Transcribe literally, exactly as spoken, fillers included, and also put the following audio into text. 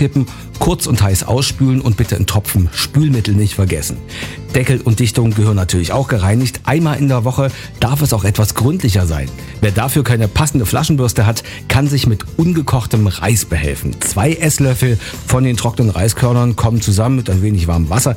auskippen, kurz und heiß ausspülen und bitte einen Tropfen Spülmittel nicht vergessen. Deckel und Dichtung gehören natürlich auch gereinigt. Einmal in der Woche darf es auch etwas gründlicher sein. Wer dafür keine passende Flaschenbürste hat, kann sich mit ungekochtem Reis behelfen. Zwei Esslöffel von den trockenen Reiskörnern kommen zusammen mit ein wenig warmem Wasser